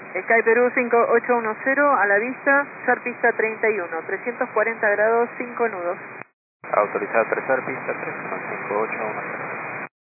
Sky Perú 5810 a la vista, Sharp pista 31, 340 grados, 5 nudos. Autorizado tercer pista 31581.